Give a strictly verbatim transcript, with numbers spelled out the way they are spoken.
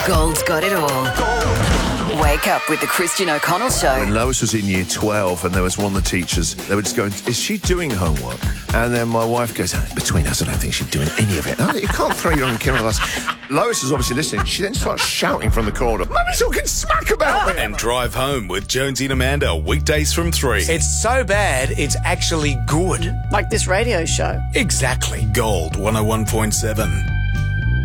Gold's got it all. Wake up with the Christian O'Connell Show. When Lois was in year twelve and there was one of the teachers, they were just going, is she doing homework? And then my wife goes, oh, between us, I don't think she's doing any of it. Oh, you can't throw your own kid on us. Lois is obviously listening. She then starts shouting from the corner, Mummy's talking smack about me. And Drive Home with Jonesy and Amanda, weekdays from three. It's so bad, it's actually good. Like this radio show. Exactly. Gold one oh one point seven.